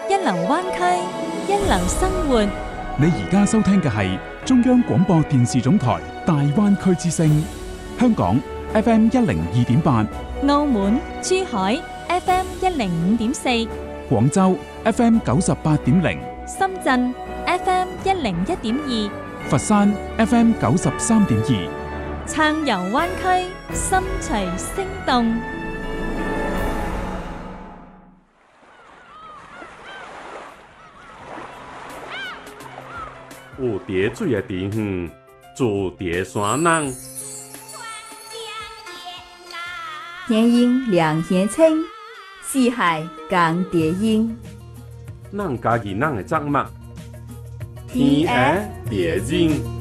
一流灣區，一流生活。 你而家收聽嘅係中央廣播電視總台大灣區之聲，香港 FM 102.8， 澳門、珠海 FM 105.4， 廣州 FM 98.0， 深圳 FM 101.2， 佛山 FM 93.2， 暢遊灣區，心隨聲動。 有蝶水的地方，住蝶山人。 天阴两天清，四海共蝶音。 咱家己咱的作物，天黑蝶人。